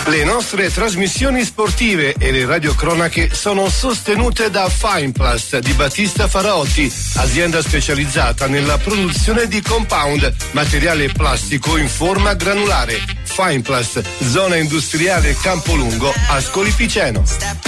Le nostre trasmissioni sportive e le radiocronache sono sostenute da Fineplast di Battista Faraotti, azienda specializzata nella produzione di compound, materiale plastico in forma granulare. Fineplast, zona industriale Campolungo, Ascoli Piceno.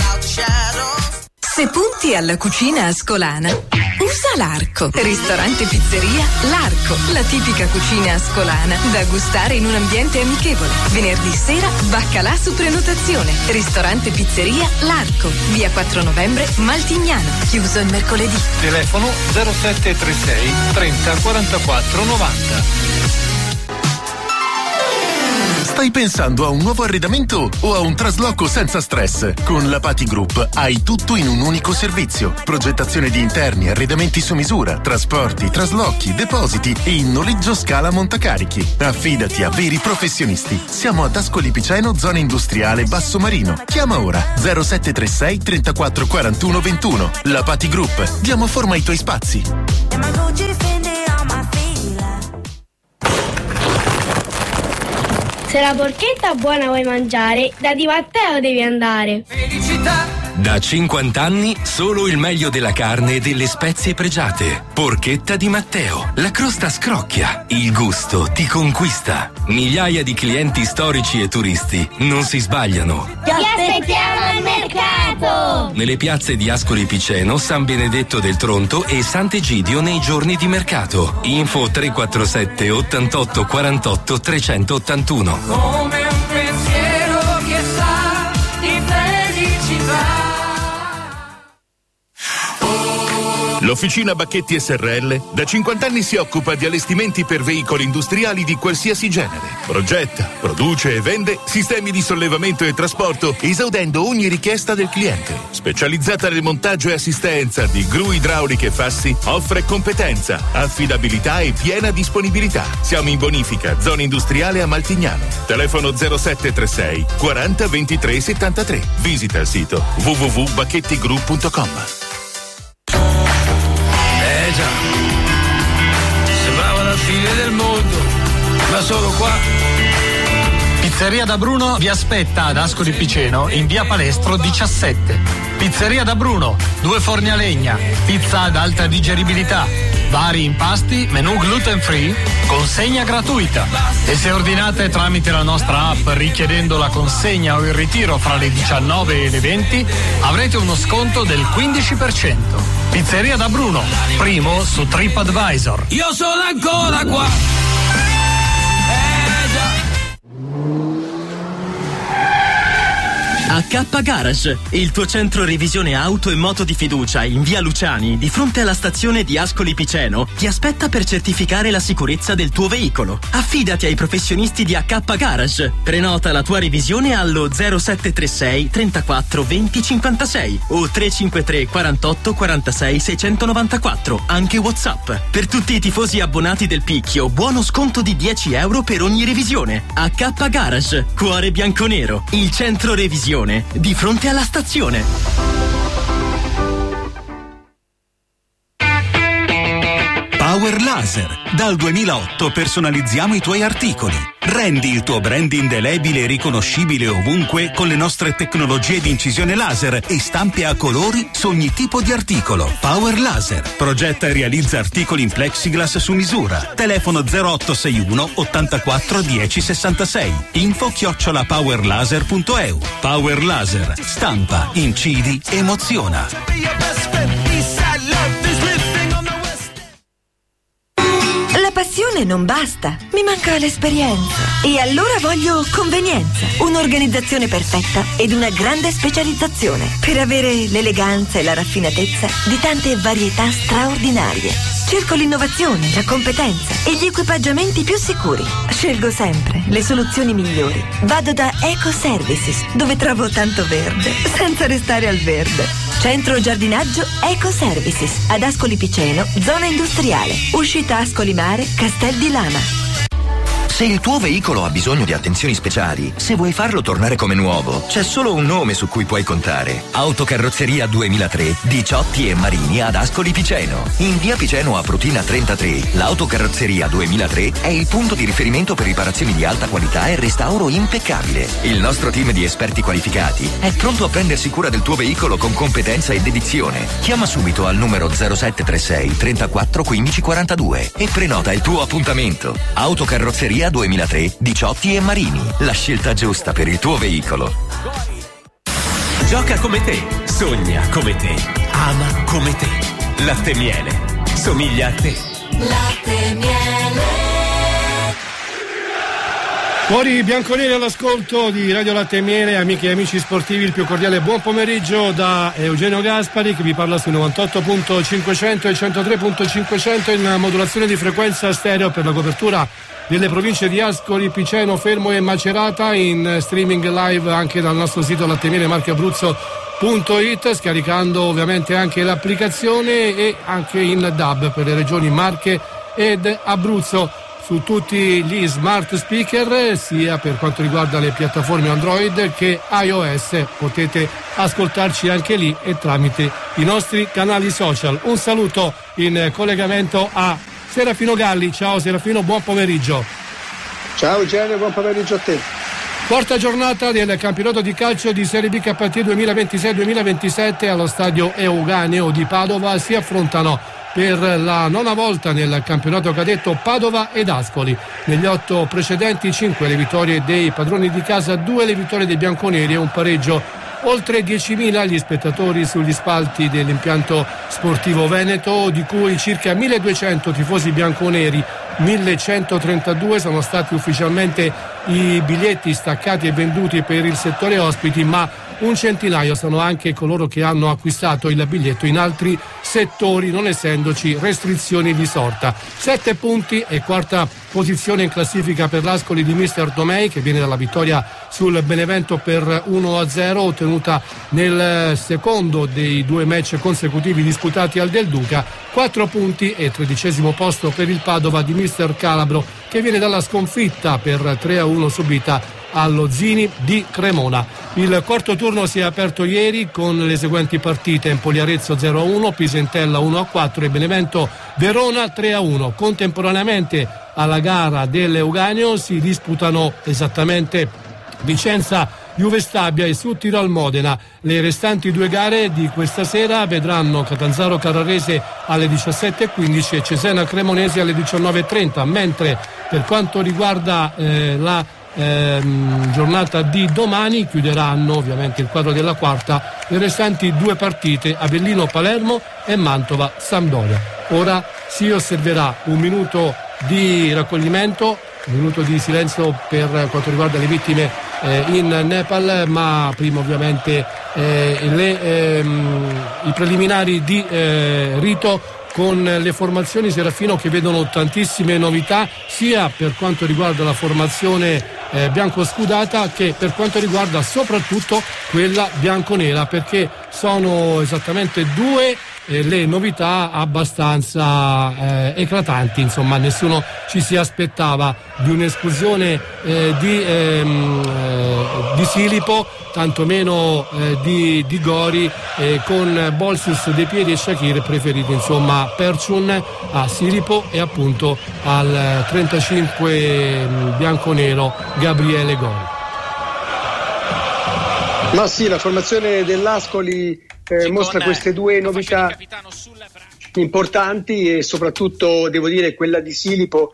Se punti alla cucina ascolana, usa l'Arco. Ristorante Pizzeria L'Arco, la tipica cucina ascolana da gustare in un ambiente amichevole. Venerdì sera, baccalà su prenotazione. Ristorante Pizzeria L'Arco, via 4 novembre, Maltignano. Chiuso il mercoledì. Telefono 0736 30 44 90. Stai pensando a un nuovo arredamento o a un trasloco senza stress? Con la Pati Group hai tutto in un unico servizio. Progettazione di interni, arredamenti su misura, trasporti, traslochi, depositi e in noleggio scala montacarichi. Affidati a veri professionisti. Siamo ad Ascoli Piceno, zona industriale Basso Marino. Chiama ora 0736 34 41 21. La Pati Group. Diamo forma ai tuoi spazi. Se la porchetta buona vuoi mangiare, da Di Matteo devi andare. Felicità! Da 50 anni solo il meglio della carne e delle spezie pregiate. Porchetta Di Matteo. La crosta scrocchia, il gusto ti conquista. Migliaia di clienti storici e turisti non si sbagliano. Ti aspettiamo al mercato! Nelle piazze di Ascoli Piceno, San Benedetto del Tronto e Sant'Egidio nei giorni di mercato. Info 347 88 48 381. Come un pensiero che sa di felicità. L'Officina Bacchetti SRL da 50 anni si occupa di allestimenti per veicoli industriali di qualsiasi genere. Progetta, produce e vende sistemi di sollevamento e trasporto, esaudendo ogni richiesta del cliente. Specializzata nel montaggio e assistenza di gru idrauliche e fassi, offre competenza, affidabilità e piena disponibilità. Siamo in bonifica, zona industriale a Maltignano. Telefono 0736 40 23 73. Visita il sito www.bacchettigroup.com. Già, sembrava la fine del mondo, ma solo qua. Pizzeria da Bruno vi aspetta ad Ascoli Piceno in via Palestro 17. Pizzeria da Bruno, 2 forni a legna, pizza ad alta digeribilità, vari impasti, menù gluten free, consegna gratuita. E se ordinate tramite la nostra app richiedendo la consegna o il ritiro fra le 19 e le 20, avrete uno sconto del 15%. Pizzeria da Bruno, primo su TripAdvisor. Io sono ancora qua. AK Garage, il tuo centro revisione auto e moto di fiducia in via Luciani, di fronte alla stazione di Ascoli Piceno, ti aspetta per certificare la sicurezza del tuo veicolo. Affidati ai professionisti di AK Garage. Prenota la tua revisione allo 0736 34 20 56 o 353 48 46 694, anche WhatsApp. Per tutti i tifosi abbonati del Picchio, buono sconto di 10 euro per ogni revisione. AK Garage, cuore bianconero, il centro revisione di fronte alla stazione. Power Laser. Dal 2008 personalizziamo i tuoi articoli. Rendi il tuo brand indelebile e riconoscibile ovunque con le nostre tecnologie di incisione laser e stampe a colori su ogni tipo di articolo. Power Laser. Progetta e realizza articoli in plexiglass su misura. Telefono 0861 84 10 66. info@powerlaser.eu. Power Laser. Stampa, incidi, emoziona. La passione non basta, mi manca l'esperienza. E allora voglio convenienza, un'organizzazione perfetta ed una grande specializzazione per avere l'eleganza e la raffinatezza di tante varietà straordinarie. Cerco l'innovazione, la competenza e gli equipaggiamenti più sicuri. Scelgo sempre le soluzioni migliori. Vado da Eco Services, dove trovo tanto verde, senza restare al verde. Centro giardinaggio Eco Services, ad Ascoli Piceno, zona industriale. Uscita Ascoli Mare, Castel di Lama. Se il tuo veicolo ha bisogno di attenzioni speciali, se vuoi farlo tornare come nuovo, c'è solo un nome su cui puoi contare. Autocarrozzeria 2003 di Ciotti e Marini ad Ascoli Piceno. In via Piceno a Prutina 33, l'Autocarrozzeria 2003 è il punto di riferimento per riparazioni di alta qualità e restauro impeccabile. Il nostro team di esperti qualificati è pronto a prendersi cura del tuo veicolo con competenza e dedizione. Chiama subito al numero 0736 34 15 42 e prenota il tuo appuntamento. Autocarrozzeria 2003 di Ciotti e Marini, la scelta giusta per il tuo veicolo. Gioca come te, sogna come te, ama come te. Latte Miele, somiglia a te. Latte Miele. Fuori bianconeri all'ascolto di Radio Latte e Miele, amiche e amici sportivi, il più cordiale buon pomeriggio da Eugenio Gaspari che vi parla sui 98.500 e 103.500 in modulazione di frequenza stereo per la copertura delle province di Ascoli, Piceno, Fermo e Macerata, in streaming live anche dal nostro sito lattemieremarcheabruzzo.it, scaricando ovviamente anche l'applicazione e anche in DAB per le regioni Marche ed Abruzzo su tutti gli smart speaker, sia per quanto riguarda le piattaforme Android che iOS. Potete ascoltarci anche lì e tramite i nostri canali social. Un saluto in collegamento a Serafino Galli. Ciao Serafino, buon pomeriggio. Ciao Eugenio, buon pomeriggio a te. Quarta giornata del campionato di calcio di Serie B KT 2026-2027 allo stadio Euganeo di Padova. Si affrontano per la nona volta nel campionato cadetto Padova ed Ascoli. Negli 8 precedenti 5 le vittorie dei padroni di casa, 2 le vittorie dei bianconeri e un pareggio. Oltre 10.000 gli spettatori sugli spalti dell'impianto sportivo veneto, di cui circa 1.200 tifosi bianconeri. 1.132 sono stati ufficialmente i biglietti staccati e venduti per il settore ospiti, ma un centinaio sono anche coloro che hanno acquistato il biglietto in altri settori, non essendoci restrizioni di sorta. 7 punti e quarta posizione in classifica per l'Ascoli di Mister Tomei, che viene dalla vittoria sul Benevento per 1-0 ottenuta nel secondo dei 2 match consecutivi disputati al Del Duca. 4 punti e 13° posto per il Padova di Mister Calabro, che viene dalla sconfitta per 3-1 subita allo Zini di Cremona. Il quarto turno si è aperto ieri con le seguenti partite: Empoli Arezzo 0-1, Pisentella 1-4 e Benevento Verona 3-1. Contemporaneamente alla gara dell'Euganeo si disputano esattamente Vicenza Juve Stabia e su Tirol Modena. Le restanti 2 gare di questa sera vedranno Catanzaro Carrarese alle 17.15 e Cesena Cremonese alle 19.30, mentre per quanto riguarda la giornata di domani chiuderanno ovviamente il quadro della quarta le restanti 2 partite: Avellino Palermo e Mantova Sampdoria. Ora si osserverà un minuto di raccoglimento, un minuto di silenzio per quanto riguarda le vittime in Nepal, ma prima ovviamente i preliminari di rito con le formazioni, Serafino, che vedono tantissime novità sia per quanto riguarda la formazione biancoscudata che per quanto riguarda soprattutto quella bianconera, perché sono esattamente 2 le novità abbastanza eclatanti. Insomma, nessuno ci si aspettava di un'esclusione di Silipo, tantomeno di Gori, con Bolsus dei piedi e Shakir preferiti insomma Perciun a Silipo e appunto al 35 bianconero Gabriele Gori. Ma sì, la formazione dell'Ascoli mostra queste 2 novità importanti e soprattutto devo dire quella di Silipo,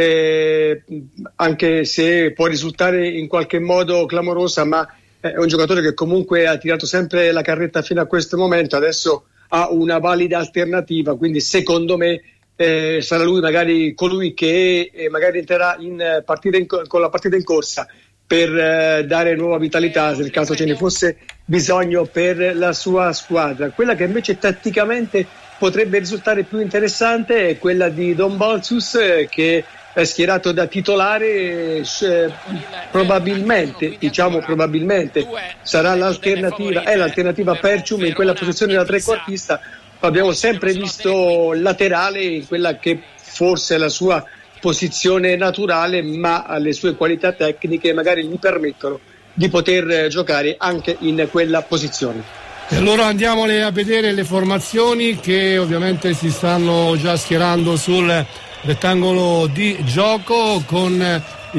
anche se può risultare in qualche modo clamorosa, ma è un giocatore che comunque ha tirato sempre la carretta fino a questo momento. Adesso ha una valida alternativa, quindi secondo me sarà lui magari colui che magari entrerà con la partita in corsa per dare nuova vitalità nel caso ce ne fosse bisogno per la sua squadra. Quella che invece tatticamente potrebbe risultare più interessante è quella di Don Bolsus, che è schierato da titolare, probabilmente sarà l'alternativa, è l'alternativa a Percium in quella posizione da trequartista. Abbiamo sempre visto laterale in quella che forse è la sua posizione naturale, ma le sue qualità tecniche magari gli permettono di poter giocare anche in quella posizione. E allora andiamole a vedere le formazioni che ovviamente si stanno già schierando sul rettangolo di gioco, con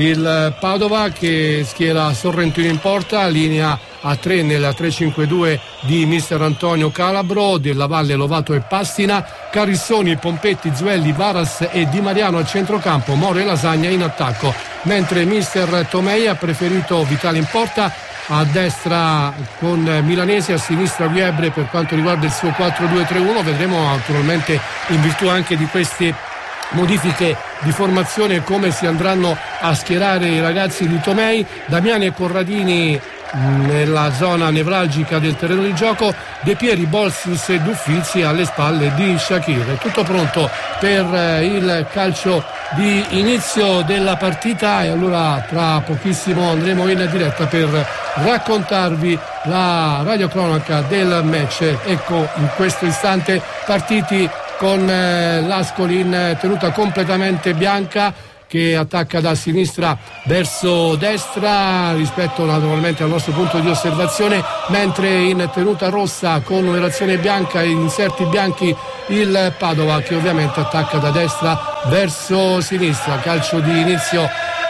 il Padova che schiera Sorrentino in porta, linea a 3 nella 3-5-2 di mister Antonio Calabro, Della Valle, Lovato e Pastina, Carissoni, Pompetti, Zuelli, Varas e Di Mariano al centrocampo, Moro e Lasagna in attacco, mentre mister Tomei ha preferito Vitale in porta, a destra con Milanese, a sinistra Viebre per quanto riguarda il suo 4-2-3-1. Vedremo naturalmente, in virtù anche di queste modifiche di formazione, come si andranno a schierare i ragazzi di Tomei. Damiani e Corradini nella zona nevralgica del terreno di gioco, De Pieri, Bolsius e Duffizzi alle spalle di Shakir. È tutto pronto per il calcio di inizio della partita, e allora tra pochissimo andremo in diretta per raccontarvi la radiocronaca del match. Ecco, in questo istante partiti con l'Ascoli in tenuta completamente bianca, che attacca da sinistra verso destra rispetto naturalmente al nostro punto di osservazione, mentre in tenuta rossa con numerazione bianca e inserti bianchi il Padova, che ovviamente attacca da destra verso sinistra. Calcio di inizio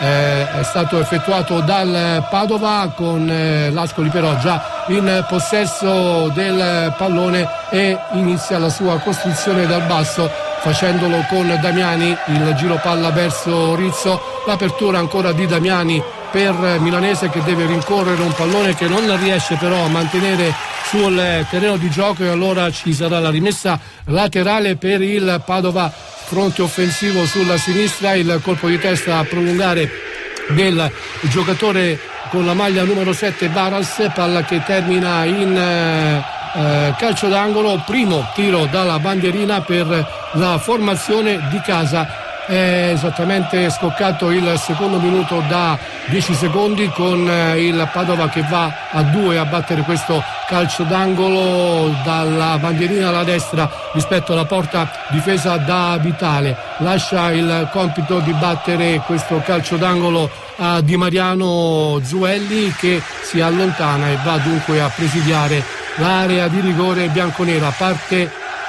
è stato effettuato dal Padova, con l'Ascoli però già in possesso del pallone, e inizia la sua costruzione dal basso, facendolo con Damiani, il giro palla verso Rizzo, l'apertura ancora di Damiani per Milanese, che deve rincorrere un pallone che non riesce però a mantenere sul terreno di gioco, e allora ci sarà la rimessa laterale per il Padova, fronte offensivo sulla sinistra, il colpo di testa a prolungare del giocatore con la maglia numero 7 Varas, palla che termina in calcio d'angolo, primo tiro dalla bandierina per la formazione di casa. È esattamente scoccato il secondo minuto da 10 secondi, con il Padova che va a 2 a battere questo calcio d'angolo dalla bandierina alla destra rispetto alla porta difesa da Vitale. Lascia il compito di battere questo calcio d'angolo a Di Mariano Zuelli, che si allontana e va dunque a presidiare l'area di rigore bianconera. Parte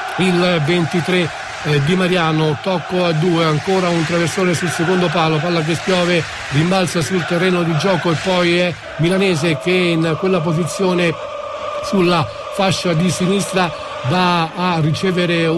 il 23 Di Mariano, tocco a 2, ancora un traversone sul secondo palo, palla che spiove, rimbalza sul terreno di gioco, e poi è Milanese che in quella posizione sulla fascia di sinistra va a ricevere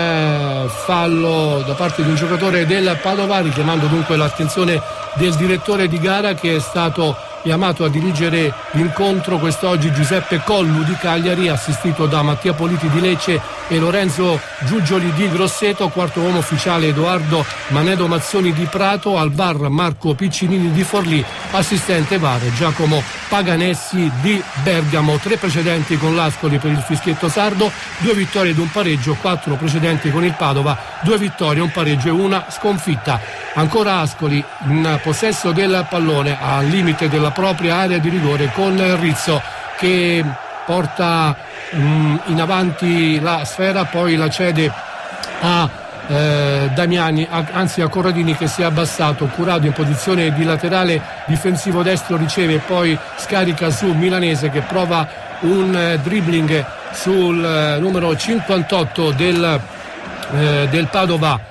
un fallo da parte di un giocatore del Padova, richiamando dunque l'attenzione del direttore di gara, che è stato chiamato a dirigere l'incontro quest'oggi, Giuseppe Collu di Cagliari, assistito da Mattia Politi di Lecce e Lorenzo Giugioli di Grosseto, quarto uomo ufficiale Edoardo Manedo Mazzoni di Prato, al VAR Marco Piccinini di Forlì, assistente VAR Giacomo Paganessi di Bergamo. 3 precedenti con l'Ascoli per il fischietto sardo, 2 vittorie ed un pareggio, 4 precedenti con il Padova, 2 vittorie, un pareggio e una sconfitta. Ancora Ascoli in possesso del pallone al limite della propria area di rigore, con Rizzo che porta in avanti la sfera, poi la cede a Damiani, anzi a Corradini, che si è abbassato. Curado in posizione di laterale difensivo destro riceve, poi scarica su Milanese, che prova un dribbling sul numero 58 del Padova.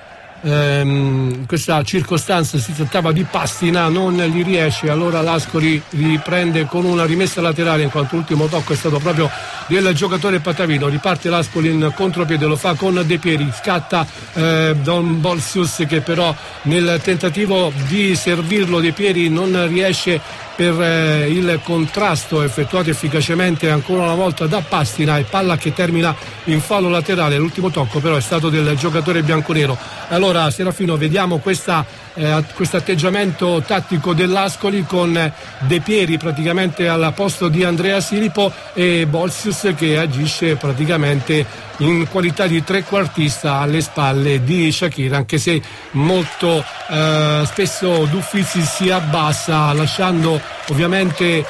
In questa circostanza si trattava di Pastina, non gli riesce, allora l'Ascoli riprende con una rimessa laterale, in quanto l'ultimo tocco è stato proprio del giocatore Patavino. Riparte l'Ascoli in contropiede, lo fa con De Pieri, scatta Don Bolsius, che però nel tentativo di servirlo De Pieri non riesce per il contrasto effettuato efficacemente ancora una volta da Pastina, e palla che termina in fallo laterale. L'ultimo tocco però è stato del giocatore bianconero. Allora Serafino, vediamo questo atteggiamento tattico dell'Ascoli, con De Pieri praticamente al posto di Andrea Silipo e Bolsius che agisce praticamente in qualità di trequartista alle spalle di Shakir, anche se molto spesso Duffizzi si abbassa, lasciando ovviamente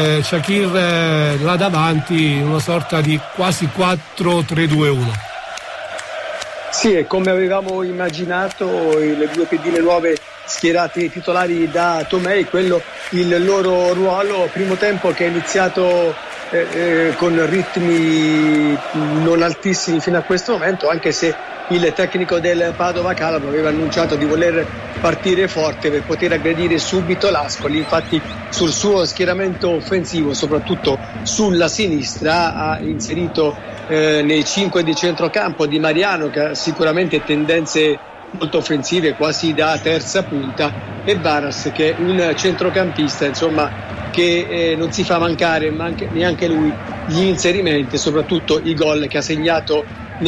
Shakir là davanti, una sorta di quasi 4-3-2-1. Sì, e come avevamo immaginato, le due pedine nuove schierate titolari da Tomei, quello il loro ruolo. Primo tempo che è iniziato con ritmi non altissimi fino a questo momento, anche se il tecnico del Padova Calabro aveva annunciato di voler partire forte per poter aggredire subito l'Ascoli. Infatti sul suo schieramento offensivo, soprattutto sulla sinistra, ha inserito nei 5 di centrocampo Di Mariano, che ha sicuramente tendenze molto offensive, quasi da terza punta, e Varas, che è un centrocampista, insomma, che non si fa mancare neanche lui gli inserimenti e soprattutto i gol che ha segnato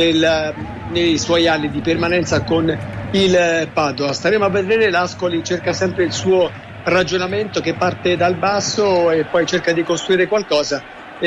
nei suoi anni di permanenza con il Padova. Staremo a vedere. L'Ascoli cerca sempre il suo ragionamento, che parte dal basso e poi cerca di costruire qualcosa.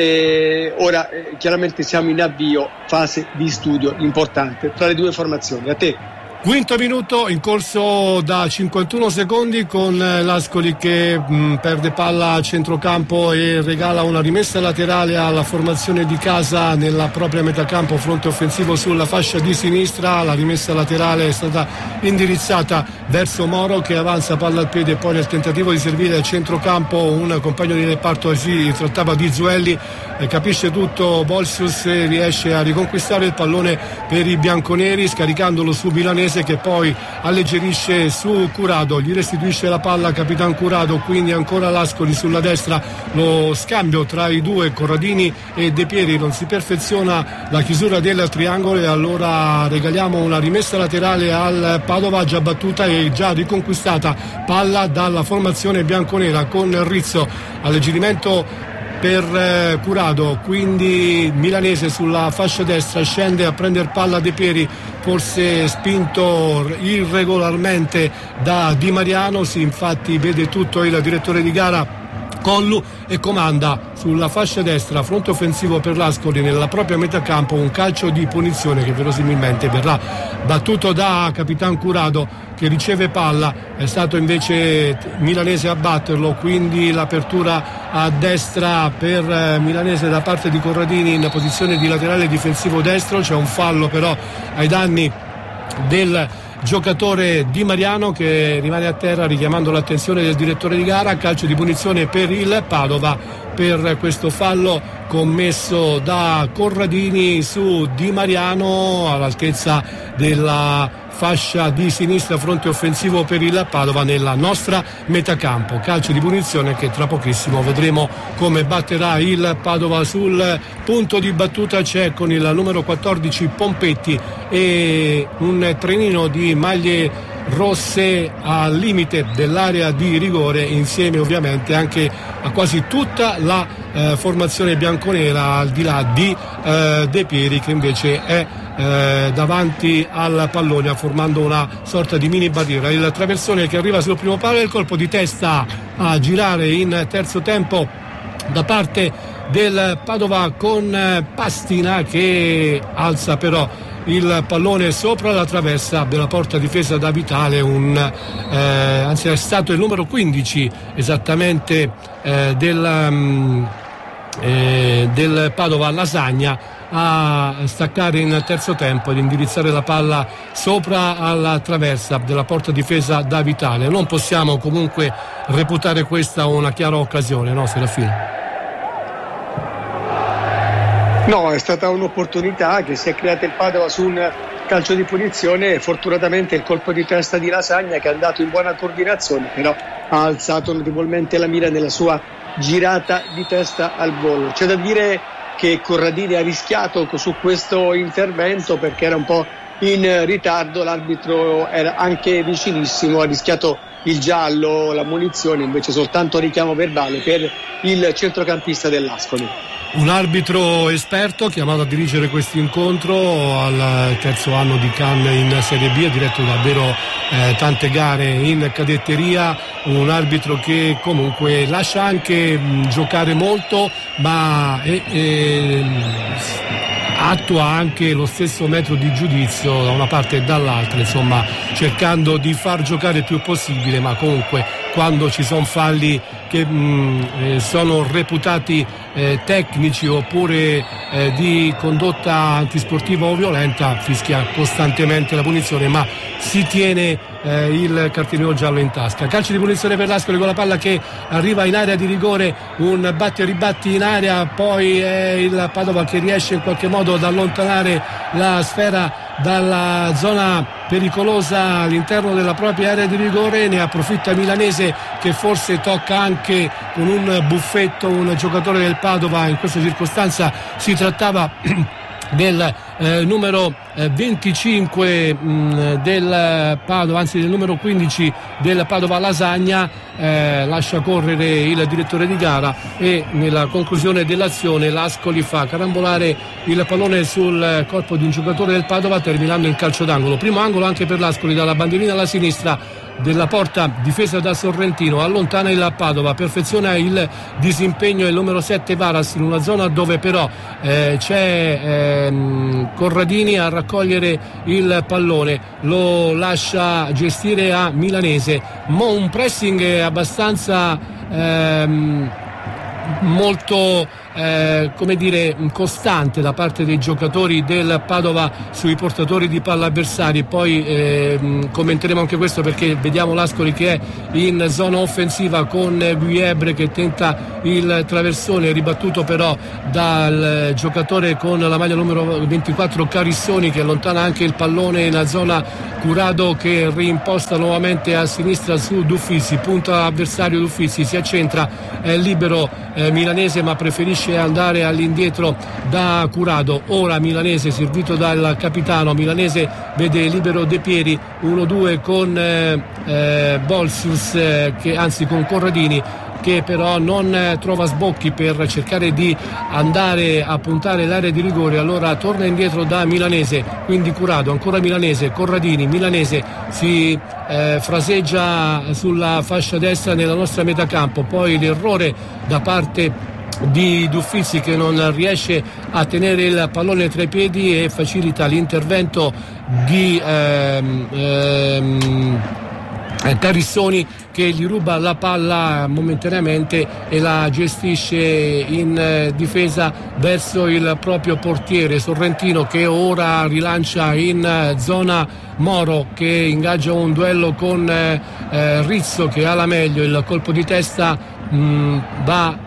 Ora chiaramente siamo in avvio, fase di studio importante tra le due formazioni. A te. Quinto minuto in corso da 51 secondi, con l'Ascoli che perde palla a centrocampo e regala una rimessa laterale alla formazione di casa nella propria metacampo, fronte offensivo sulla fascia di sinistra. La rimessa laterale è stata indirizzata verso Moro, che avanza palla al piede, poi nel tentativo di servire a centrocampo un compagno di reparto, si trattava di Zuelli, capisce tutto Bolsius e riesce a riconquistare il pallone per i bianconeri, scaricandolo su Milanese, che poi alleggerisce su Curado, gli restituisce la palla Capitan Curado. Quindi ancora l'Ascoli sulla destra, lo scambio tra i due, Corradini e De Pieri, non si perfeziona la chiusura del triangolo, e allora regaliamo una rimessa laterale al Padova, già battuta e già riconquistata palla dalla formazione bianconera, con Rizzo, alleggerimento per Curado, quindi Milanese sulla fascia destra, scende a prendere palla De Pieri, forse spinto irregolarmente da Di Mariano. Sì, infatti vede tutto il direttore di gara Collu, e comanda sulla fascia destra, fronte offensivo per l'Ascoli nella propria metacampo, un calcio di punizione che verosimilmente verrà battuto da Capitan Curado, che riceve palla. È stato invece Milanese a batterlo, quindi l'apertura a destra per Milanese da parte di Corradini in posizione di laterale difensivo destro. C'è un fallo però ai danni del giocatore Di Mariano, che rimane a terra, richiamando l'attenzione del direttore di gara. Calcio di punizione per il Padova per questo fallo commesso da Corradini su Di Mariano all'altezza della fascia di sinistra, fronte offensivo per il Padova nella nostra metacampo. Calcio di punizione che tra pochissimo vedremo come batterà il Padova. Sul punto di battuta c'è, con il numero 14 Pompetti, e un trenino di maglie rosse al limite dell'area di rigore, insieme ovviamente anche a quasi tutta la formazione bianconera, al di là di De Pieri, che invece è davanti al pallone, formando una sorta di mini barriera. Il traversone che arriva sul primo palo, il colpo di testa a girare in terzo tempo da parte del Padova, con Pastina che alza però il pallone sopra la traversa della porta difesa da Vitale, anzi è stato il numero 15 esattamente del Padova, Lasagna, a staccare in terzo tempo ed indirizzare la palla sopra alla traversa della porta difesa da Vitale. Non possiamo comunque reputare questa una chiara occasione, no Serafino? No, è stata un'opportunità che si è creata il Padova su un calcio di punizione, e fortunatamente il colpo di testa di Lasagna, che è andato in buona coordinazione, però ha alzato notevolmente la mira nella sua girata di testa al volo. C'è da dire che Corradini ha rischiato su questo intervento perché era un po' in ritardo, l'arbitro era anche vicinissimo, ha rischiato il giallo, la munizione, invece soltanto richiamo verbale per il centrocampista dell'Ascoli. Un arbitro esperto chiamato a dirigere questo incontro, al terzo anno di Cannes in Serie B, ha diretto davvero tante gare in cadetteria, un arbitro che comunque lascia anche giocare molto, ma attua anche lo stesso metro di giudizio da una parte e dall'altra, insomma cercando di far giocare il più possibile, ma comunque quando ci sono falli che sono reputati tecnici oppure di condotta antisportiva o violenta, fischia costantemente la punizione, ma si tiene il cartellino giallo in tasca. Calcio di punizione per l'Ascoli con la palla che arriva in area di rigore, un batti e ribatti in area, poi è il Padova che riesce in qualche modo ad allontanare la sfera dalla zona pericolosa all'interno della propria area di rigore. Ne approfitta Milanese, che forse tocca anche con un buffetto un giocatore del Padova. In questa circostanza si trattava del numero 25 del Padova, anzi del numero 15 del Padova, Lasagna. Lascia correre il direttore di gara e nella conclusione dell'azione l'Ascoli fa carambolare il pallone sul corpo di un giocatore del Padova, terminando in calcio d'angolo. Primo angolo anche per l'Ascoli, dalla bandierina alla sinistra della porta difesa da Sorrentino, allontana il Padova, perfeziona il disimpegno il numero 7 Varas in una zona dove però c'è Corradini a raccogliere il pallone, lo lascia gestire a Milanese. Un pressing abbastanza molto come dire costante da parte dei giocatori del Padova sui portatori di palla avversari. Poi commenteremo anche questo, perché vediamo l'Ascoli che è in zona offensiva con Guiebre che tenta il traversone, ribattuto però dal giocatore con la maglia numero 24 Carissoni, che allontana anche il pallone in zona. Curado che reimposta nuovamente a sinistra su Duffizi, punta avversario Duffizi, si accentra, è libero Milanese ma preferisce andare all'indietro da Curado. Ora Milanese servito dal capitano, Milanese vede libero De Pieri, 1-2 con Bolsius, che anzi con Corradini, che però non trova sbocchi per cercare di andare a puntare l'area di rigore. Allora torna indietro da Milanese, quindi Curado, ancora Milanese, Corradini, Milanese si fraseggia sulla fascia destra nella nostra metà campo. Poi l'errore da parte di Duffizi, che non riesce a tenere il pallone tra i piedi e facilita l'intervento di Carissoni, che gli ruba la palla momentaneamente e la gestisce in difesa verso il proprio portiere Sorrentino, che ora rilancia in zona Moro, che ingaggia un duello con Rizzo, che ha la meglio. Il colpo di testa va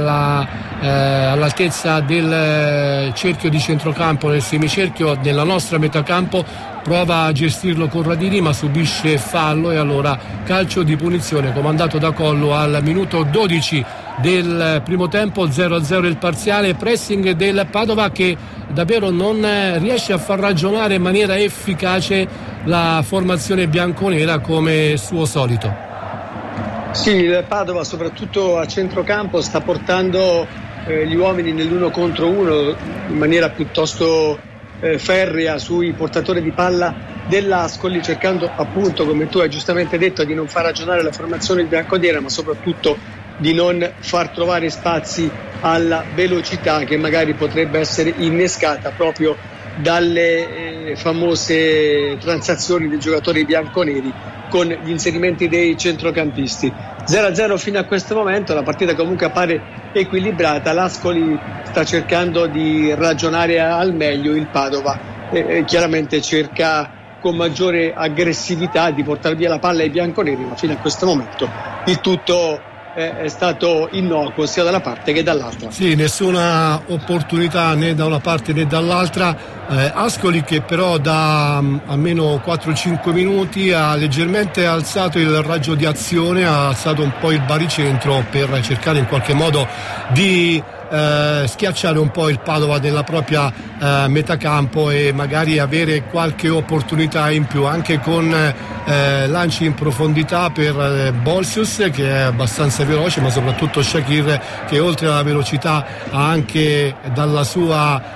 all'altezza del cerchio di centrocampo, nel semicerchio della nostra metà campo. Prova a gestirlo Corradini ma subisce fallo, e allora calcio di punizione comandato da Collo al minuto 12 del primo tempo. 0-0 il parziale. Pressing del Padova che davvero non riesce a far ragionare in maniera efficace la formazione bianconera come suo solito. Sì, il Padova soprattutto a centrocampo sta portando gli uomini nell'uno contro uno in maniera piuttosto ferrea sui portatori di palla dell'Ascoli, cercando appunto, come tu hai giustamente detto, di non far ragionare la formazione bianconera, ma soprattutto di non far trovare spazi alla velocità che magari potrebbe essere innescata proprio dalle famose transazioni dei giocatori bianconeri con gli inserimenti dei centrocampisti. 0-0 fino a questo momento, la partita comunque appare equilibrata. L'Ascoli sta cercando di ragionare al meglio, il Padova chiaramente cerca con maggiore aggressività di portare via la palla ai bianconeri, ma fino a questo momento il tutto è stato innocuo sia da una parte che dall'altra. Sì, nessuna opportunità né da una parte né dall'altra. Ascoli che però da almeno 4-5 minuti ha leggermente alzato il raggio di azione, ha alzato un po' il baricentro per cercare in qualche modo di schiacciare un po' il Padova nella propria metà campo e magari avere qualche opportunità in più, anche con lanci in profondità per Bolsius, che è abbastanza veloce, ma soprattutto Shakir, che oltre alla velocità ha anche dalla sua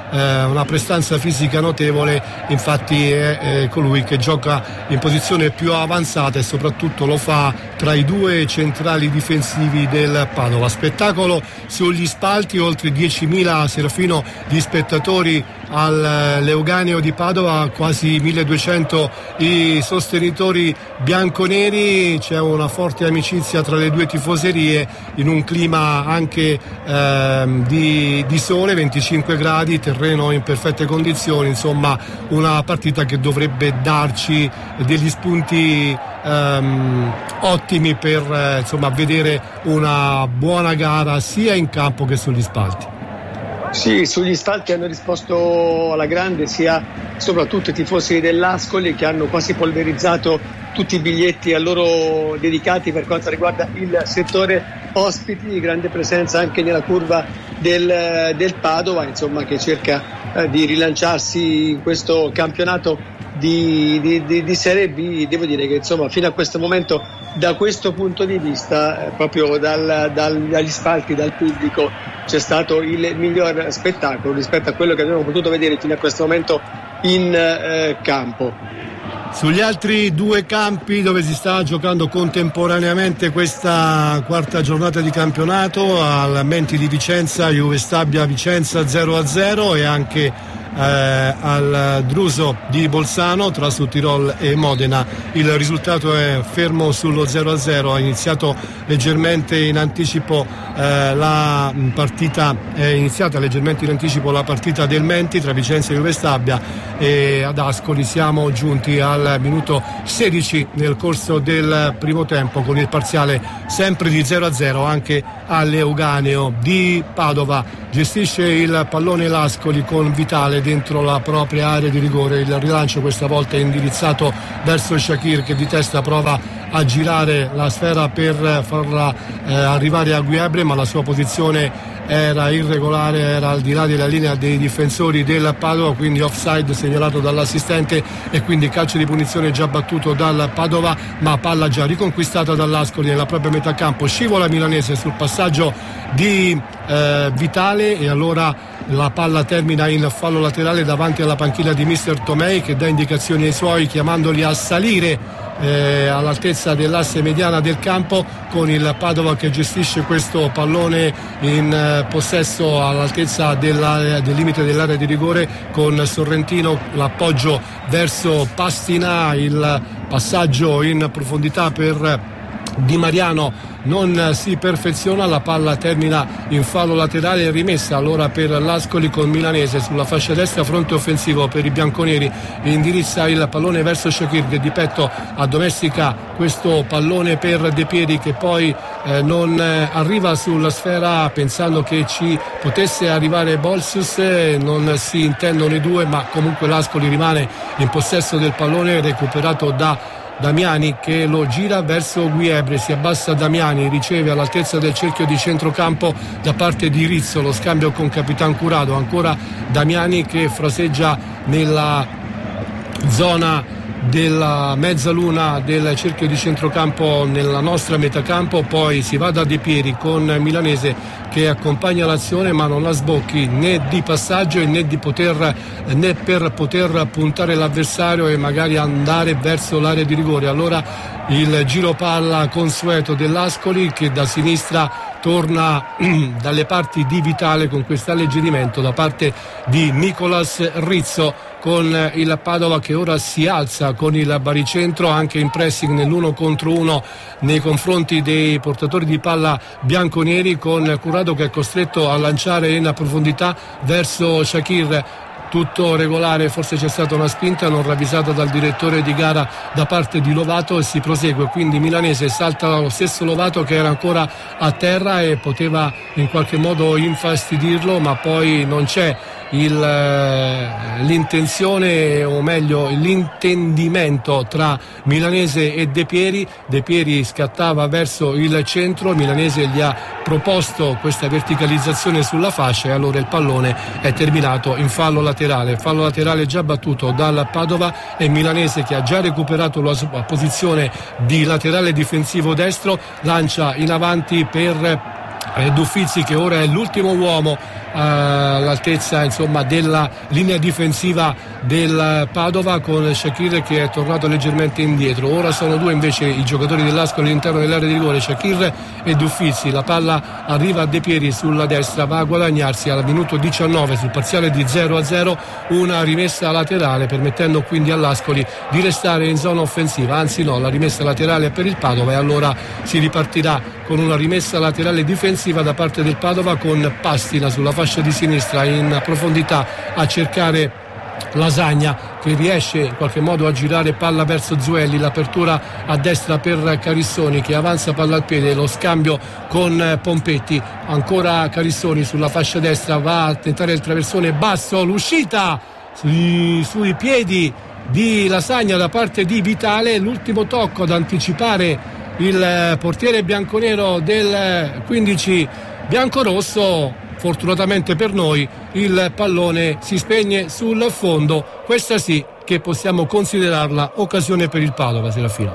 una prestanza fisica notevole, infatti è colui che gioca in posizione più avanzata e soprattutto lo fa tra i due centrali difensivi del Padova. Spettacolo sugli spalti, oltre 10.000 Serafino di spettatori al Leuganeo di Padova, quasi 1.200 i sostenitori bianconeri. C'è una forte amicizia tra le due tifoserie in un clima anche di sole, 25 gradi, terreno in perfette condizioni, insomma una partita che dovrebbe darci degli spunti ottimi per vedere una buona gara sia in campo che sugli spalti. Sì, sugli spalti hanno risposto alla grande sia soprattutto i tifosi dell'Ascoli, che hanno quasi polverizzato tutti i biglietti a loro dedicati per quanto riguarda il settore ospiti, grande presenza anche nella curva del Padova, insomma, che cerca di rilanciarsi in questo campionato di Serie B. Devo dire che insomma fino a questo momento, da questo punto di vista, proprio dagli spalti, dal pubblico, c'è stato il miglior spettacolo rispetto a quello che abbiamo potuto vedere fino a questo momento in campo. Sugli altri due campi dove si sta giocando contemporaneamente questa quarta giornata di campionato, al Menti di Vicenza, Juve Stabia Vicenza 0-0, e anche al Druso di Bolzano tra Südtirol e Modena il risultato è fermo sullo 0-0. Ha iniziato leggermente in anticipo la partita del Menti tra Vicenza e Juve Stabia, e ad Ascoli siamo giunti al minuto 16 nel corso del primo tempo, con il parziale sempre di 0-0 anche all'Euganeo di Padova. Gestisce il pallone l'Ascoli con Vitale dentro la propria area di rigore. Il rilancio questa volta è indirizzato verso Shakir, che di testa prova a girare la sfera per farla arrivare a Guebre, ma la sua posizione era irregolare, era al di là della linea dei difensori del Padova, quindi offside segnalato dall'assistente, e quindi calcio di punizione già battuto dal Padova, ma palla già riconquistata dall'Ascoli nella propria metà campo. Scivola Milanese sul passaggio di Vitale, e allora la palla termina in fallo laterale davanti alla panchina di mister Tomei, che dà indicazioni ai suoi chiamandoli a salire all'altezza dell'asse mediana del campo, con il Padova che gestisce questo pallone in possesso all'altezza del limite dell'area di rigore, con Sorrentino, l'appoggio verso Pastina, il passaggio in profondità per Di Mariano non si perfeziona, la palla termina in fallo laterale, rimessa allora per l'Ascoli con Milanese sulla fascia destra, fronte offensivo per i bianconeri, indirizza il pallone verso Shakir, che di petto addomestica questo pallone per De Pieri, che poi non arriva sulla sfera pensando che ci potesse arrivare Bolsus, non si intendono i due, ma comunque l'Ascoli rimane in possesso del pallone, recuperato da Damiani, che lo gira verso Guebre. Si abbassa Damiani, riceve all'altezza del cerchio di centrocampo da parte di Rizzo, lo scambio con Capitan Curado, ancora Damiani che fraseggia nella zona della mezzaluna del cerchio di centrocampo nella nostra metacampo, poi si va da De Pieri con Milanese che accompagna l'azione, ma non ha sbocchi né di passaggio né per poter puntare l'avversario e magari andare verso l'area di rigore. Allora il giro palla consueto dell'Ascoli, che da sinistra torna dalle parti di Vitale, con questo alleggerimento da parte di Nicolas Rizzo, con il Padova che ora si alza con il baricentro anche in pressing nell'1 contro 1 nei confronti dei portatori di palla bianconeri, con Curado che è costretto a lanciare in profondità verso Shakir. Tutto regolare, forse c'è stata una spinta non ravvisata dal direttore di gara da parte di Lovato, e si prosegue, quindi Milanese salta lo stesso Lovato che era ancora a terra e poteva in qualche modo infastidirlo, ma poi non c'è l'intenzione, o meglio l'intendimento tra Milanese e De Pieri. De Pieri scattava verso il centro, Milanese gli ha proposto questa verticalizzazione sulla fascia, e allora il pallone è terminato in fallo laterale già battuto dal Padova, e Milanese, che ha già recuperato la sua posizione di laterale difensivo destro, lancia in avanti per Duffizzi, che ora è l'ultimo uomo all'altezza, insomma, della linea difensiva del Padova, con Shakir che è tornato leggermente indietro. Ora sono due invece i giocatori dell'Ascoli all'interno dell'area di rigore, Shakir e Duffizzi. La palla arriva a De Pieri sulla destra, va a guadagnarsi al minuto 19 sul parziale di 0-0 una rimessa laterale, permettendo quindi all'Ascoli di restare in zona offensiva. Anzi no, la rimessa laterale è per il Padova, e allora si ripartirà con una rimessa laterale difensiva da parte del Padova, con Pastina sulla fascia di sinistra in profondità a cercare Lasagna, che riesce in qualche modo a girare palla verso Zuelli. L'apertura a destra per Carissoni, che avanza palla al piede, lo scambio con Pompetti. Ancora Carissoni sulla fascia destra, va a tentare il traversone basso, l'uscita sui piedi di Lasagna da parte di Vitale. L'ultimo tocco ad anticipare il portiere bianconero del 15 biancorosso. Fortunatamente per noi il pallone si spegne sul fondo. Questa sì che possiamo considerarla occasione per il Padova, Serafino.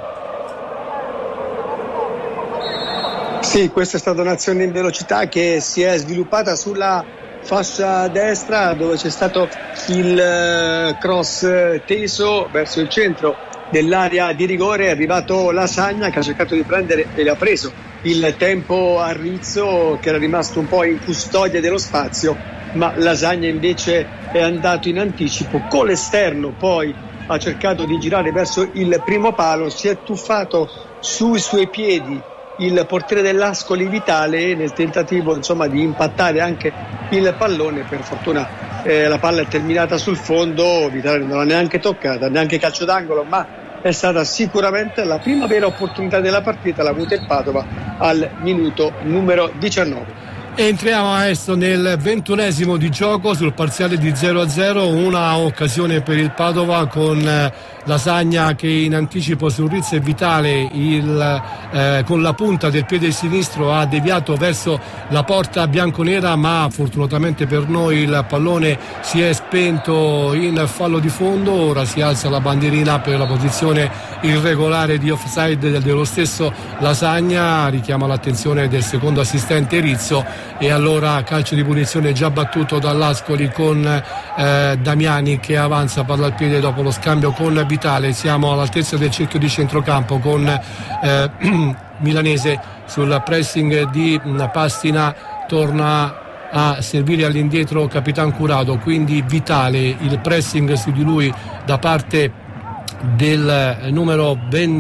Sì, questa è stata un'azione in velocità che si è sviluppata sulla fascia destra, dove c'è stato il cross teso verso il centro dell'area di rigore. È arrivato Lasagna, che ha cercato di prendere e l'ha preso il tempo a Rizzo, che era rimasto un po' in custodia dello spazio, ma Lasagna invece è andato in anticipo con l'esterno, poi ha cercato di girare verso il primo palo, si è tuffato sui suoi piedi il portiere dell'Ascoli Vitale nel tentativo, insomma, di impattare anche il pallone. Per fortuna la palla è terminata sul fondo, Vitale non l'ha neanche toccata, neanche calcio d'angolo, ma è stata sicuramente la prima vera opportunità della partita, l'ha avuta il Padova al minuto numero 19. Entriamo adesso nel 21esimo di gioco sul parziale di 0-0, una occasione per il Padova con Lasagna che in anticipo su Rizzo e Vitale con la punta del piede sinistro ha deviato verso la porta bianconera, ma fortunatamente per noi il pallone si è spento in fallo di fondo. Ora si alza la bandierina per la posizione irregolare di offside dello stesso Lasagna, richiama l'attenzione del secondo assistente Rizzo, e allora calcio di punizione già battuto dall'Ascoli con Damiani che avanza palla al piede dopo lo scambio con Vitale. Siamo all'altezza del cerchio di centrocampo con Milanese sul pressing di Pastina, torna a servire all'indietro Capitan Curado, quindi Vitale, il pressing su di lui da parte del numero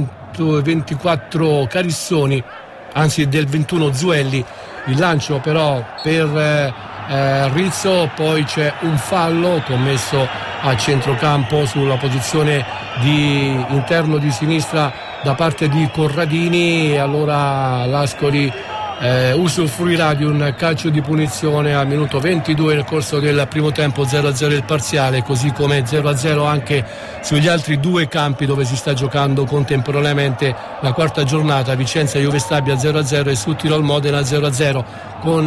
24 Carissoni, anzi del 21 Zuelli. Il lancio però per Rizzo, poi c'è un fallo commesso a centrocampo sulla posizione di interno di sinistra da parte di Corradini, e allora l'Ascoli usufruirà di un calcio di punizione al minuto 22 nel corso del primo tempo. 0-0 il parziale, così come 0-0 anche sugli altri due campi dove si sta giocando contemporaneamente la quarta giornata. Vicenza Juve Stabia 0-0 e Sud-Tirol Modena 0-0, con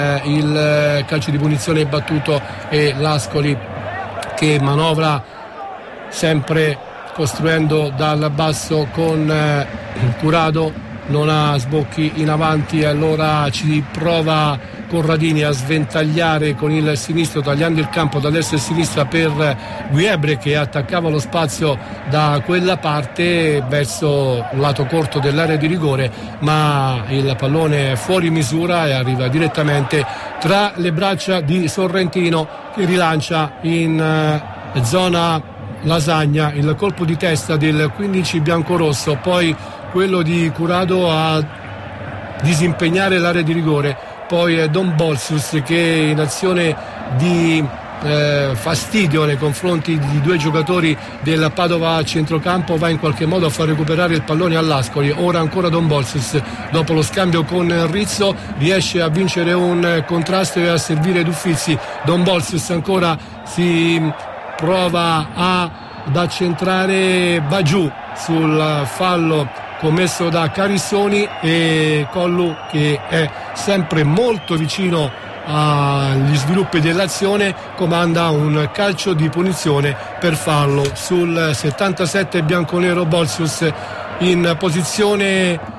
il calcio di punizione battuto e l'Ascoli che manovra sempre costruendo dal basso con Curado. Non ha sbocchi in avanti, e allora ci prova Corradini a sventagliare con il sinistro, tagliando il campo da destra e sinistra per Guiebre, che attaccava lo spazio da quella parte verso il lato corto dell'area di rigore, ma il pallone è fuori misura e arriva direttamente tra le braccia di Sorrentino, che rilancia in zona Lasagna. Il colpo di testa del 15 biancorosso, poi quello di Curado a disimpegnare l'area di rigore, poi è Don Bolsus che in azione di fastidio nei confronti di due giocatori del Padova a centrocampo va in qualche modo a far recuperare il pallone all'Ascoli. Ora ancora Don Bolsus, dopo lo scambio con Rizzo, riesce a vincere un contrasto e a servire Duffizzi. Don Bolsus ancora si prova ad accentrare Bagiù sul fallo commesso da Carissoni, e Collu, che è sempre molto vicino agli sviluppi dell'azione, comanda un calcio di punizione per fallo sul 77 bianconero. Bolsius in posizione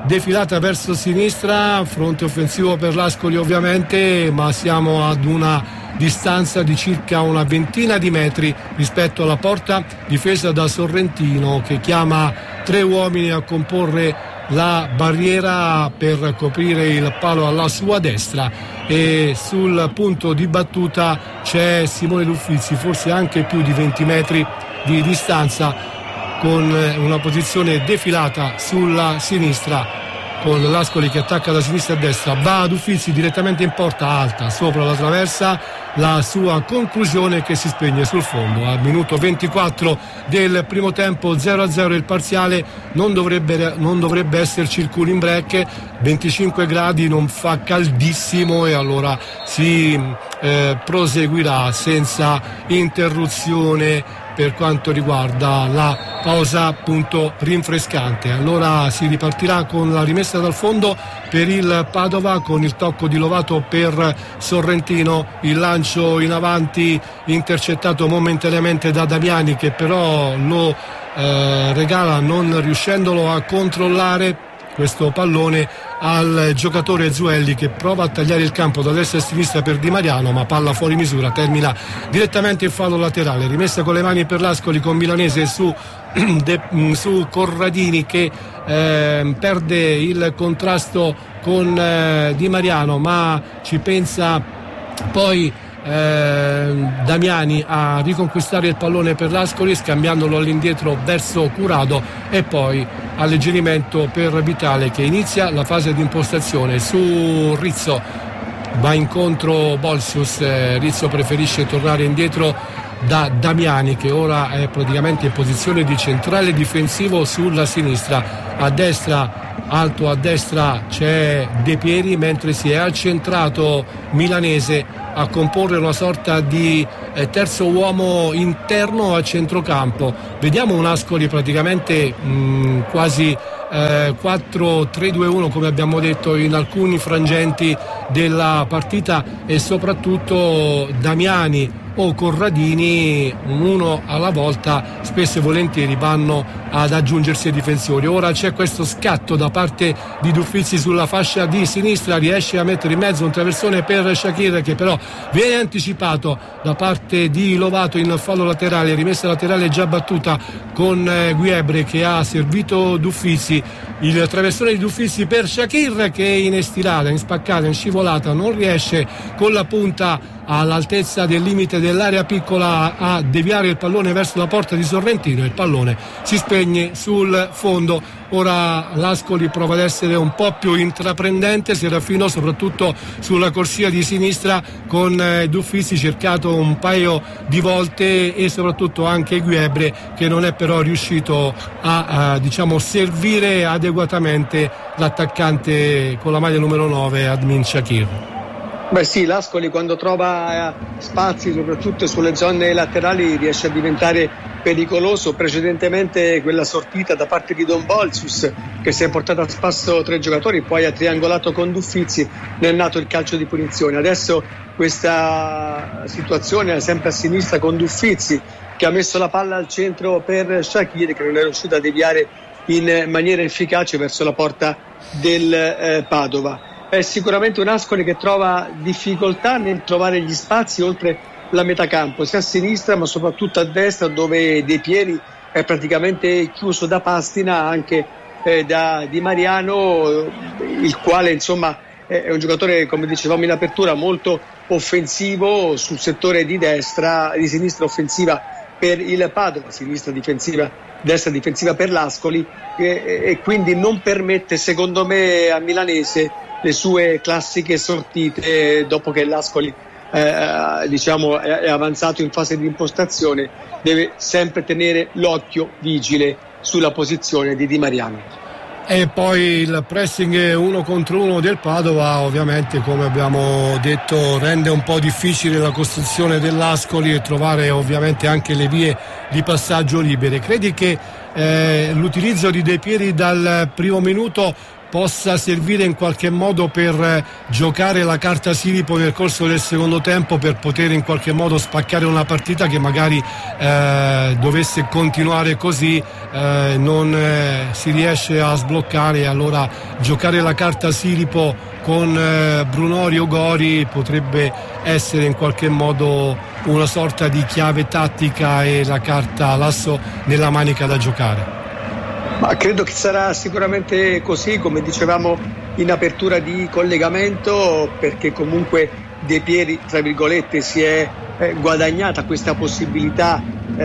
defilata verso sinistra, fronte offensivo per l'Ascoli ovviamente, ma siamo ad una distanza di circa una ventina di metri rispetto alla porta difesa da Sorrentino, che chiama 3 uomini a comporre la barriera per coprire il palo alla sua destra, e sul punto di battuta c'è Simone Duffizzi, forse anche più di 20 metri di distanza, con una posizione defilata sulla sinistra, con l'Ascoli che attacca da sinistra a destra. Va Duffizzi direttamente in porta alta sopra la traversa, la sua conclusione che si spegne sul fondo. Al minuto 24 del primo tempo, 0-0 il parziale. Non dovrebbe esserci il cooling break, 25 gradi, non fa caldissimo, e allora si proseguirà senza interruzione per quanto riguarda la pausa appunto rinfrescante. Allora si ripartirà con la rimessa dal fondo per il Padova, con il tocco di Lovato per Sorrentino, il lancio in avanti intercettato momentaneamente da Damiani, che però lo regala non riuscendolo a controllare questo pallone al giocatore Zuelli, che prova a tagliare il campo da destra a sinistra per Di Mariano, ma palla fuori misura, termina direttamente in fallo laterale. Rimessa con le mani per l'Ascoli con Milanese su Corradini, che perde il contrasto con Di Mariano, ma ci pensa poi Damiani a riconquistare il pallone per l'Ascoli, scambiandolo all'indietro verso Curado, e poi alleggerimento per Vitale, che inizia la fase di impostazione su Rizzo. Va incontro Bolsius, Rizzo preferisce tornare indietro da Damiani, che ora è praticamente in posizione di centrale difensivo sulla sinistra. A destra, alto a destra, c'è De Pieri, mentre si è accentrato Milanese a comporre una sorta di terzo uomo interno a centrocampo. Vediamo un Ascoli praticamente quasi 4-3-2-1, come abbiamo detto in alcuni frangenti della partita, e soprattutto Damiani o Corradini, uno alla volta, spesso e volentieri vanno ad aggiungersi ai difensori. Ora c'è questo scatto da parte di Duffizzi sulla fascia di sinistra, riesce a mettere in mezzo un traversone per Shakir, che però viene anticipato da parte di Lovato in fallo laterale. Rimessa laterale già battuta con Guebre, che ha servito Duffizzi. Il traversone di Duffizzi per Shakir, che in stilata, in spaccata, in scivolata non riesce con la punta all'altezza del limite dell'area piccola a deviare il pallone verso la porta di Sorrentino. Il pallone si spegne sul fondo. Ora l'Ascoli prova ad essere un po' più intraprendente, Serafino soprattutto sulla corsia di sinistra, con Duffizzi cercato un paio di volte, e soprattutto anche Guebre, che non è però riuscito a servire adeguatamente l'attaccante con la maglia numero 9, Admin Shakir. Beh sì, l'Ascoli quando trova spazi, soprattutto sulle zone laterali, riesce a diventare pericoloso. Precedentemente quella sortita da parte di Don Bolsius, che si è portato a spasso 3 giocatori, poi ha triangolato con Duffizzi, ne è nato il calcio di punizione. Adesso questa situazione è sempre a sinistra con Duffizzi, che ha messo la palla al centro per Shakir, che non è riuscito a deviare in maniera efficace verso la porta del Padova. È sicuramente un Ascoli che trova difficoltà nel trovare gli spazi oltre la metà campo, sia a sinistra ma soprattutto a destra, dove De Pieri è praticamente chiuso da Pastina, anche da Di Mariano, il quale insomma è un giocatore, come dicevamo in apertura, molto offensivo sul settore di destra, di sinistra offensiva per il Padova, sinistra difensiva, destra difensiva per l'Ascoli, e quindi non permette, secondo me, a Milanese le sue classiche sortite dopo che l'Ascoli è avanzato in fase di impostazione. Deve sempre tenere l'occhio vigile sulla posizione di Di Mariano. E poi il pressing 1 contro 1 del Padova, ovviamente, come abbiamo detto, rende un po' difficile la costruzione dell'Ascoli e trovare ovviamente anche le vie di passaggio libere. Credi che l'utilizzo di De Pieri dal primo minuto possa servire in qualche modo per giocare la carta Silipo nel corso del secondo tempo, per poter in qualche modo spaccare una partita che magari dovesse continuare così non si riesce a sbloccare, e allora giocare la carta Silipo con Brunori o Gori potrebbe essere in qualche modo una sorta di chiave tattica e la carta l'asso nella manica da giocare. Ma credo che sarà sicuramente così, come dicevamo in apertura di collegamento, perché comunque De Pieri, tra virgolette, si è guadagnata questa possibilità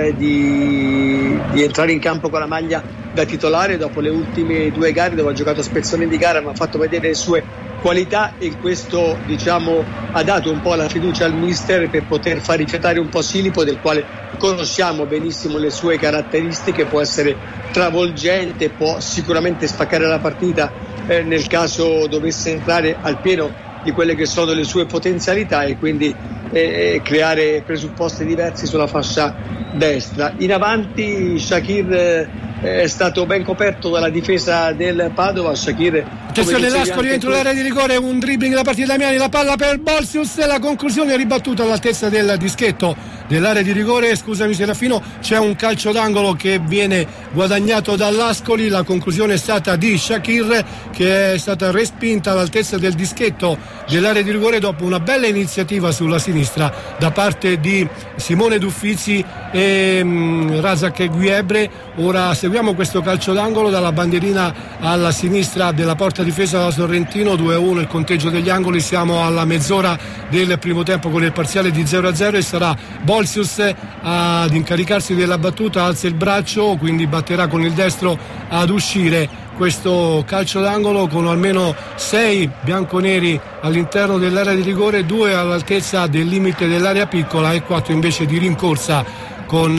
di entrare in campo con la maglia da titolare dopo le ultime 2 gare dove ha giocato a spezzoni di gara, ma ha fatto vedere le sue qualità, e questo ha dato un po' la fiducia al mister per poter far rifiatare un po' Silipo, del quale conosciamo benissimo le sue caratteristiche. Può essere travolgente, può sicuramente spaccare la partita nel caso dovesse entrare al pieno di quelle che sono le sue potenzialità, e quindi creare presupposti diversi sulla fascia destra. In avanti Shaqir è stato ben coperto dalla difesa del Padova. Shaqir, attenzione, Lascoli dentro l'area di rigore, un dribbling da parte di Damiani, la palla per Bolsius, la conclusione ribattuta all'altezza del dischetto dell'area di rigore. Scusami Serafino, c'è un calcio d'angolo che viene guadagnato dall'Ascoli, la conclusione è stata di Shaqir, che è stata respinta all'altezza del dischetto dell'area di rigore dopo una bella iniziativa sulla sinistra da parte di Simone Duffizi e Razak Guiebre. Ora seguiamo questo calcio d'angolo dalla bandierina alla sinistra della porta difesa da Sorrentino. 2-1 il conteggio degli angoli, siamo alla mezz'ora del primo tempo con il parziale di 0-0 e sarà Bolsius ad incaricarsi della battuta. Alza il braccio, quindi batterà con il destro ad uscire questo calcio d'angolo con almeno 6 bianconeri all'interno dell'area di rigore, 2 all'altezza del limite dell'area piccola e 4 invece di rincorsa, con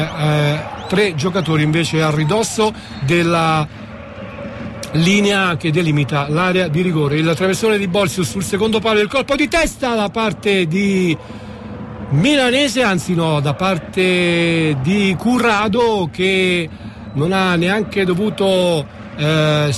3 giocatori invece a ridosso della linea che delimita l'area di rigore. Il traversone di Bolsius sul secondo palo, il colpo di testa da parte di Milanese, anzi no, da parte di Currado, che non ha neanche dovuto